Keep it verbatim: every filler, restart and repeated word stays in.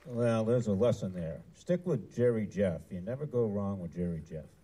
Well, there's a lesson there. Stick with Jerry Jeff. You never go wrong with Jerry Jeff.